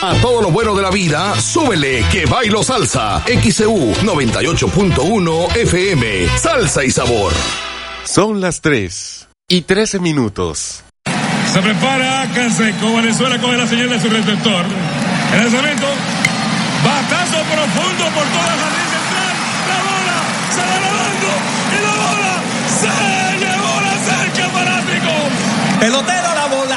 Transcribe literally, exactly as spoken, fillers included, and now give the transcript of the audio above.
A todo lo bueno de la vida, súbele que bailo salsa. X C U noventa y ocho punto uno F M. Salsa y sabor. Son las tres y trece minutos. Se prepara Canseco. Venezuela coge la señal de su receptor. El lanzamiento. Batazo profundo por todas las líneas.